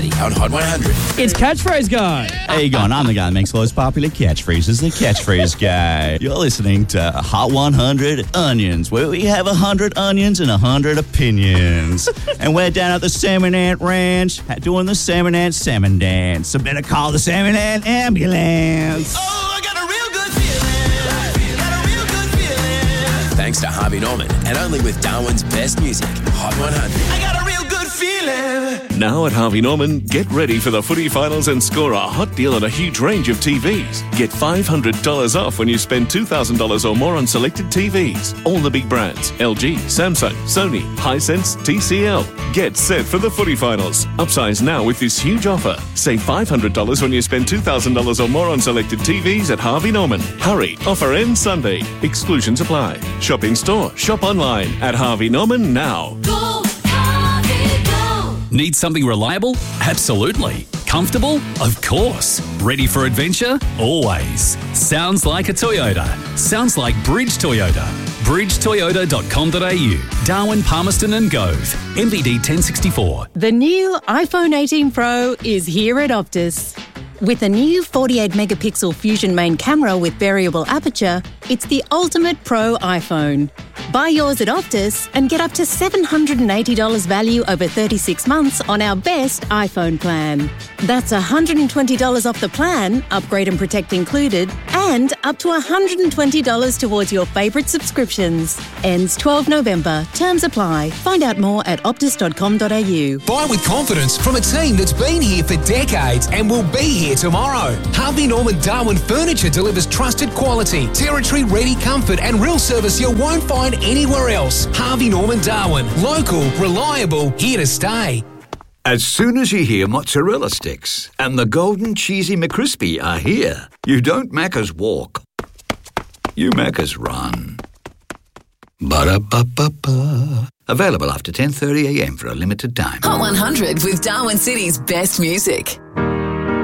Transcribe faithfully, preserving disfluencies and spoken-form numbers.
Paddy on Hot one hundred. It's Catchphrase Guy. How you going? I'm the guy that makes all those popular catchphrases, the Catchphrase Guy. You're listening to Hot one hundred Onions, where we have one hundred onions and one hundred opinions. And we're down at the Salmon Ant Ranch doing the Salmon Ant Salmon Dance. So better call the Salmon Ant Ambulance. Oh, I got a real good feeling. Got a real good feeling. Thanks to Harvey Norman, and only with Darwin's best music, Hot one hundred. I got a real good feeling. Now at Harvey Norman, get ready for the footy finals and score a hot deal on a huge range of T Vs. Get five hundred dollars off when you spend two thousand dollars or more on selected T Vs. All the big brands: L G, Samsung, Sony, Hisense, T C L. Get set for the footy finals. Upsize now with this huge offer. Save five hundred dollars when you spend two thousand dollars or more on selected T Vs at Harvey Norman. Hurry, offer ends Sunday. Exclusions apply. Shop in store, shop online at Harvey Norman now. Go, Harvey, go! Need something reliable? Absolutely. Comfortable? Of course. Ready for adventure? Always. Sounds like a Toyota. Sounds like Bridge Toyota. bridge toyota dot com dot a u. Darwin, Palmerston and Gove. M V D ten sixty-four. The new iPhone eighteen Pro is here at Optus. With a new forty-eight megapixel Fusion main camera with variable aperture, it's the ultimate pro iPhone. Buy yours at Optus and get up to seven hundred eighty dollars value over thirty-six months on our best iPhone plan. That's one hundred twenty dollars off the plan, upgrade and protect included, and up to one hundred twenty dollars towards your favourite subscriptions. Ends twelfth November. Terms apply. Find out more at optus dot com dot a u. Buy with confidence from a team that's been here for decades and will be here tomorrow. Harvey Norman Darwin Furniture delivers trusted quality, territory-ready comfort and real service you won't find anywhere else. Harvey Norman Darwin. Local, reliable, here to stay. As soon as you hear mozzarella sticks and the golden cheesy McCrispy are here, you don't Macca's walk. You Macca's run. Ba-da-ba-ba-ba. Available after ten thirty a m for a limited time. Hot one hundred with Darwin City's best music.